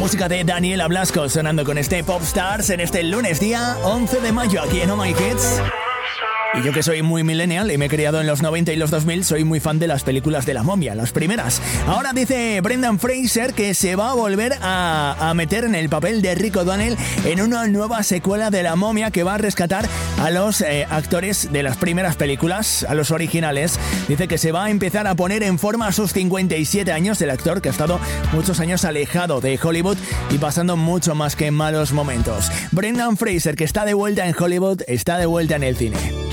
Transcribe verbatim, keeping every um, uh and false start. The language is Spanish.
música de Daniela Blasco sonando con este Pop Stars en este lunes día once de mayo aquí en Oh My Hits. Y yo que soy muy millennial y me he criado en los noventa y los dos mil, soy muy fan de las películas de la momia, las primeras. Ahora dice Brendan Fraser que se va a volver a, a meter en el papel de Rick O'Donnell en una nueva secuela de la momia que va a rescatar a los eh, actores de las primeras películas, a los originales. Dice que se va a empezar a poner en forma a sus cincuenta y siete años, el actor que ha estado muchos años alejado de Hollywood y pasando mucho más que malos momentos. Brendan Fraser, que está de vuelta en Hollywood, está de vuelta en el cine.